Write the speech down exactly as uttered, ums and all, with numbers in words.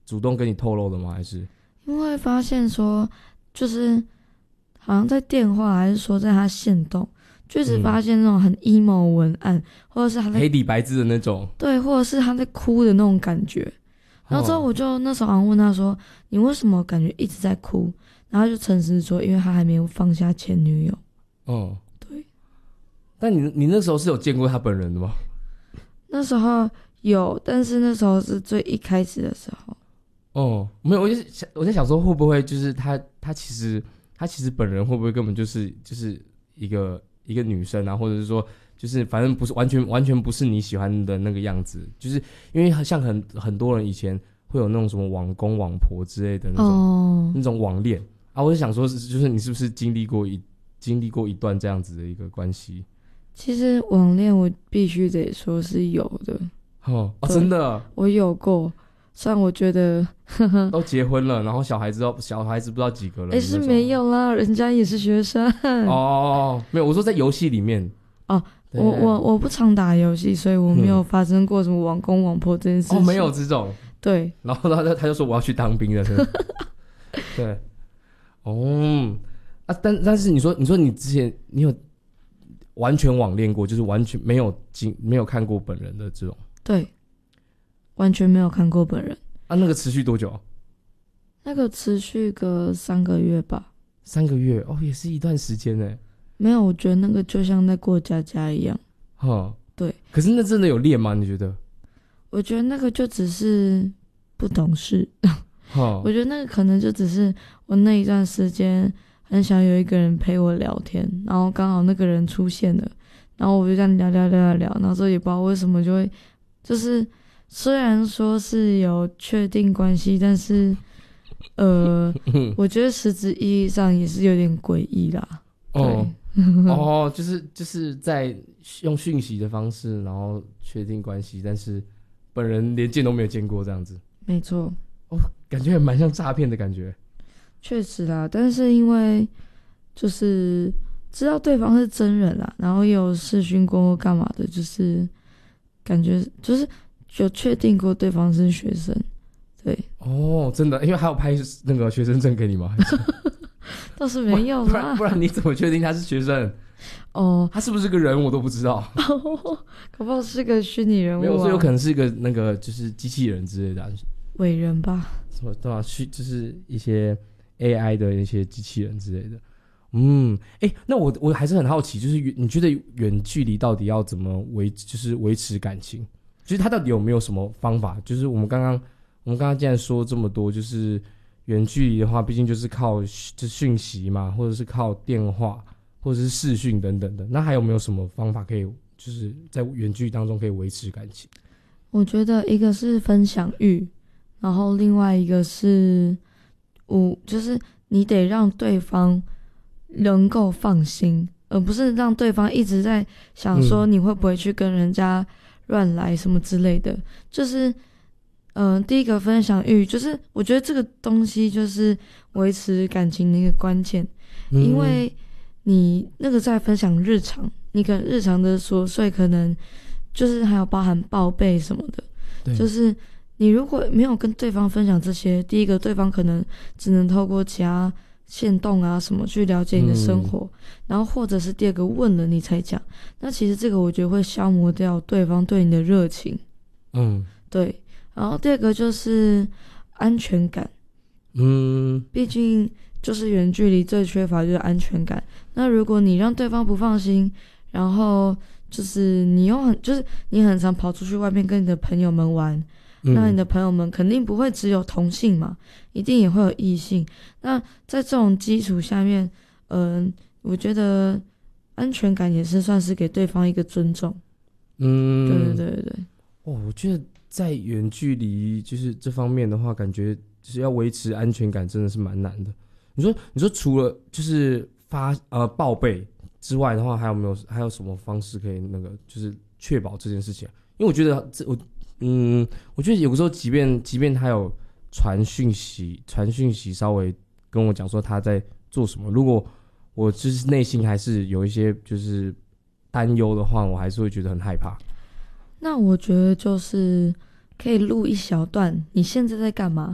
主动跟你透露的吗？还是因为发现说，就是好像在电话还是说在他限动，就一直发现那种很 emo 文案，嗯、或者是他在黑底白字的那种， 对，或者是他在哭的那种感觉。然后之后我就那时候好像问他说：“你为什么感觉一直在哭？”然后他就诚实说：“因为他还没有放下前女友。” 嗯， 对。 但你你那时候是有见过他本人的吗？ 那时候有，但是那时候是最一开始的时候。 哦，没有，我就想我在想说会不会就是他他其实他其实本人会不会根本就是就是一个一个女生啊，或者是说就是反正不是完全完全不是你喜欢的那个样子，就是因为像很很多人以前会有那种什么网公网婆之类的那种、哦、那种网恋啊，我就想说是就是你是不是经历过一经历过一段这样子的一个关系？ 其实网恋我必须得说是有的。 哦，哦真的，我有过。虽然我觉得呵呵都结婚了，然后小孩子都小孩子不知道几个了， 也是没有啦，人家也是学生。 哦，没有，我说在游戏里面。 哦，我我我不常打游戏，所以我没有发生过什么网公网婆这件事情。 哦，没有这种。 对。 然后他他就说我要去当兵了。对。哦，啊，但但是你说你说你之前你有完全网恋过，就是完全没有经没有看过本人的这种。 对。完全没有看过本人啊？那个持续多久？ 那个持续个三个月吧。 三个月哦，也是一段时间哎。 没有，我觉得那个就像在过家家一样。 哈， 对。 可是那真的有练吗？你觉得？ 我觉得那个就只是不懂事。 哈， 我觉得那个可能就只是我那一段时间很想有一个人陪我聊天，然后刚好那个人出现了，然后我就这样聊聊聊聊聊，然后之后也不知道为什么就会就是。虽然说是有确定关系，但是，呃，我觉得实质意义上也是有点诡异啦。 哦，哦，就是就是在用讯息的方式，然后确定关系，但是本人连见都没有见过，这样子。 没错。 哦，感觉也蛮像诈骗的感觉。 确实啦，但是因为就是知道对方是真人啦，然后也有视讯过或干嘛的，就是感觉就是。就确定过对方是学生。对。 哦，真的，因为还有拍那个学生证给你吗？ 倒是没有啦。 不然不然你怎么确定他是学生？ 哦， 他是不是个人我都不知道。 哦，搞不好是个虚拟人物、啊。 没有，所以有可能是一个那个就是机器人之类的、啊。 伟人吧？ 什么对吧？去就是一些 A I 的一些机器人之类的。嗯，哎、欸，那我我还是很好奇，就是你觉得远距离到底要怎么维，就是维持感情？就是他到底有没有什么方法？就是我们刚刚我们刚刚既然说这么多，就是远距离的话，毕竟就是靠就讯息嘛，或者是靠电话，或者是视讯等等的。那还有没有什么方法可以，就是在远距离当中可以维持感情？ 我觉得一个是分享欲，然后另外一个是，我就是你得让对方能够放心，而不是让对方一直在想说你会不会去跟人家。乱来什么之类的，就是嗯、呃，第一个分享欲，就是我觉得这个东西就是维持感情的一个关键、嗯、因为你那个在分享日常，你可能日常的琐碎可能就是还有包含报备什么的，就是你如果没有跟对方分享这些，第一个对方可能只能透过其他限动啊什么去了解你的生活、嗯、然后或者是第二个问了你才讲，那其实这个我觉得会消磨掉对方对你的热情。嗯，对。然后第二个就是安全感，嗯，毕竟就是远距离最缺乏就是安全感，那如果你让对方不放心，然后就是你又很就是你很常跑出去外面跟你的朋友们玩，那你的朋友们肯定不会只有同性嘛，一定也会有异性。那在这种基础下面，嗯、呃，我觉得安全感也是算是给对方一个尊重。嗯，对对对对对。 哦，我觉得在远距离就是这方面的话，感觉就是要维持安全感真的是蛮难的。你说，你说除了就是发呃报备之外的话，还有没有还有什么方式可以那个就是确保这件事情？因为我觉得这我。嗯，我觉得有个时候，即便即便他有传讯息，传讯息稍微跟我讲说他在做什么，如果我就是内心还是有一些就是担忧的话，我还是会觉得很害怕。 那我觉得就是可以录一小段，你现在在干嘛？